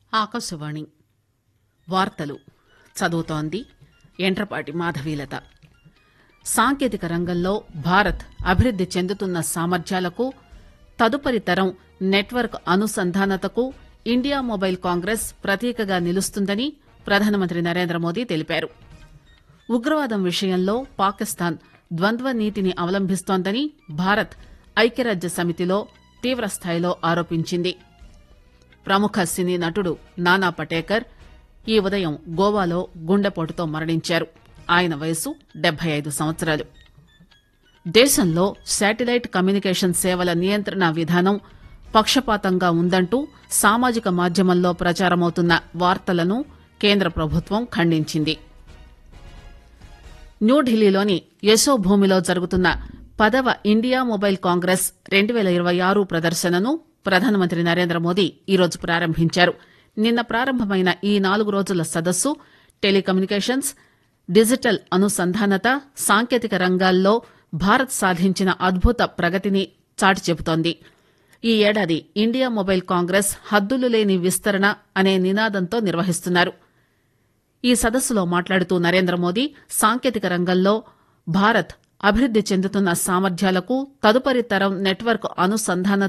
ఆకాశవాణి వార్తలు చదువుతోంది ఎంట్రపాటి మాధవీలత. సాంకేతిక రంగంలో భారత్ అభివృద్ది చెందుతున్న సామర్థ్యాలకు, తదుపరి తరం నెట్వర్క్ అనుసంధానతకు ఇండియా మొబైల్ కాంగ్రెస్ ప్రతీకగా నిలుస్తుందని ప్రధానమంత్రి నరేంద్రమోదీ తెలిపారు. ఉగ్రవాదం విషయంలో పాకిస్తాన్ ద్వంద్వ నీతిని అవలంబిస్తోందని భారత్ ఐక్యరాజ్య సమితిలో తీవ్రస్థాయిలో ఆరోపించింది. ప్రముఖ సినీ నటుడు నానా పటేకర్ ఈ ఉదయం గోవాలో గుండెపోటుతో మరణించారు. ఆయన వయసు 75 సంవత్సరాలు. దేశంలో శాటిలైట్ కమ్యూనికేషన్ సేవల నియంత్రణ విధానం పక్షపాతంగా ఉందంటూ సామాజిక మాధ్యమంలో ప్రచారమవుతున్న వార్తలను కేంద్ర ప్రభుత్వం ఖండించింది. న్యూఢిల్లీలోని యశోభూమిలో జరుగుతున్న 10వ ఇండియా మొబైల్ కాంగ్రెస్ 2026 ప్రదర్శనను ప్రధానమంత్రి నరేంద్రమోదీ ఈరోజు ప్రారంభించారు. నిన్న ప్రారంభమైన ఈ 4 రోజుల సదస్సు టెలికమ్యూనికేషన్స్, డిజిటల్ అనుసంధానత, సాంకేతిక రంగాల్లో భారత్ సాధించిన అద్భుత ప్రగతిని చాటి చెబుతోంది. ఈ ఏడాది ఇండియా మొబైల్ కాంగ్రెస్ హద్దులు లేని విస్తరణ అనే నినాదంతో నిర్వహిస్తున్నారు. ఈ సదస్సులో మాట్లాడుతూ నరేంద్రమోదీ సాంకేతిక రంగంలో భారత్ అభివృద్ది చెందుతున్న సామర్థ్యాలకు, తదుపరి తరం నెట్వర్క్ అనుసంధానత